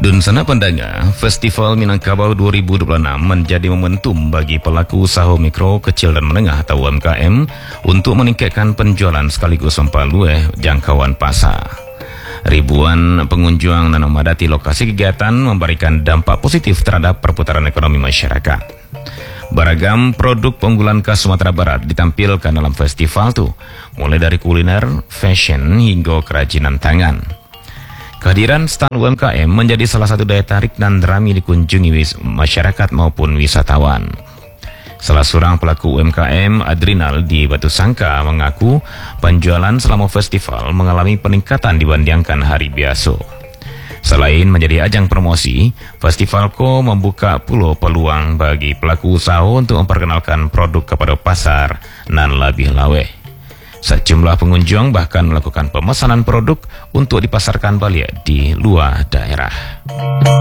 Dan sana pandanga, Festival Minangkabau 2026 menjadi momentum bagi pelaku usaha mikro, kecil dan menengah atau UMKM untuk meningkatkan penjualan sekaligus memperluas jangkauan pasar. Ribuan pengunjung yang memadati lokasi kegiatan memberikan dampak positif terhadap perputaran ekonomi masyarakat. Beragam produk unggulan khas Sumatera Barat ditampilkan dalam festival itu, mulai dari kuliner, fashion hingga kerajinan tangan. Kehadiran stand UMKM menjadi salah satu daya tarik dan ramai dikunjungi masyarakat maupun wisatawan. Salah seorang pelaku UMKM, Adrinal di Batu Sangka, mengaku penjualan selama festival mengalami peningkatan dibandingkan hari biasa. Selain menjadi ajang promosi, festivalko membuka pula peluang bagi pelaku usaha untuk memperkenalkan produk kepada pasar dan lebih laweh. Sejumlah pengunjung bahkan melakukan pemesanan produk untuk dipasarkan balik di luar daerah.